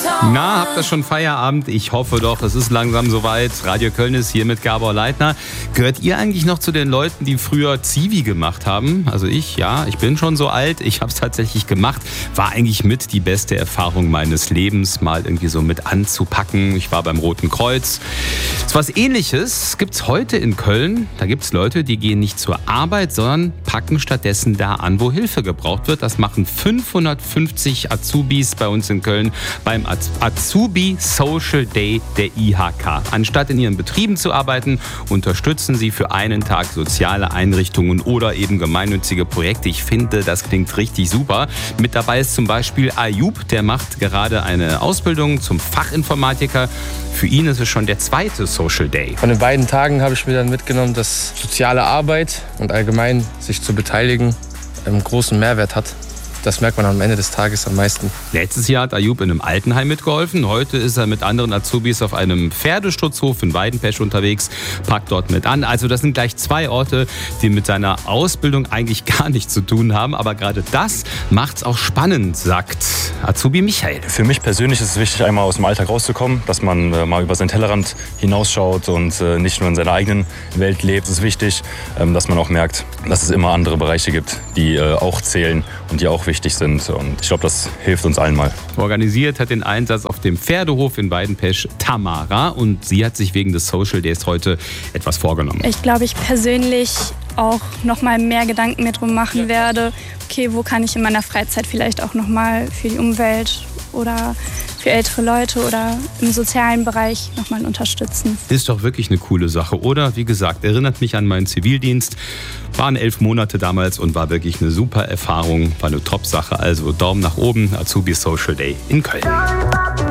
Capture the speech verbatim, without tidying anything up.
Na, habt ihr schon Feierabend? Ich hoffe doch, es ist langsam soweit. Radio Köln ist hier mit Gabor Leitner. Gehört ihr eigentlich noch zu den Leuten, die früher Zivi gemacht haben? Also ich, ja, ich bin schon so alt. Ich habe es tatsächlich gemacht. War eigentlich mit die beste Erfahrung meines Lebens, mal irgendwie so mit anzupacken. Ich war beim Roten Kreuz. So was Ähnliches gibt's heute in Köln. Da gibt's Leute, die gehen nicht zur Arbeit, sondern packen stattdessen da an, wo Hilfe gebraucht wird. Das machen fünfhundertfünfzig Azubis bei uns in Köln beim Azubi Social Day der I H K. Anstatt in ihren Betrieben zu arbeiten, unterstützen sie für einen Tag soziale Einrichtungen oder eben gemeinnützige Projekte. Ich finde, das klingt richtig super. Mit dabei ist zum Beispiel Ayub, der macht gerade eine Ausbildung zum Fachinformatiker. Für ihn ist es schon der zweite Social Day. Von den beiden Tagen habe ich mir dann mitgenommen, dass soziale Arbeit und allgemein sich zu beteiligen einen großen Mehrwert hat. Das merkt man am Ende des Tages am meisten. Letztes Jahr hat Ayub in einem Altenheim mitgeholfen. Heute ist er mit anderen Azubis auf einem Pferdestutzhof in Weidenpesch unterwegs, packt dort mit an. Also das sind gleich zwei Orte, die mit seiner Ausbildung eigentlich gar nichts zu tun haben. Aber gerade das macht's auch spannend, sagt Azubi Michael. Für mich persönlich ist es wichtig, einmal aus dem Alltag rauszukommen, dass man äh, mal über seinen Tellerrand hinausschaut und äh, nicht nur in seiner eigenen Welt lebt. Es ist wichtig, ähm, dass man auch merkt, dass es immer andere Bereiche gibt, die äh, auch zählen und die auch wichtig wichtig sind. Und ich glaube, das hilft uns allen mal. Organisiert hat den Einsatz auf dem Pferdehof in Weidenpesch Tamara. Und sie hat sich wegen des Social Days heute etwas vorgenommen. Ich glaube, ich persönlich auch noch mal mehr Gedanken mir drum machen werde. Okay, wo kann ich in meiner Freizeit vielleicht auch noch mal für die Umwelt oder für ältere Leute oder im sozialen Bereich nochmal unterstützen. Ist doch wirklich eine coole Sache, oder? Wie gesagt, erinnert mich an meinen Zivildienst. Waren elf Monate damals und war wirklich eine super Erfahrung. War eine Top-Sache. Also Daumen nach oben, Azubi Social Day in Köln.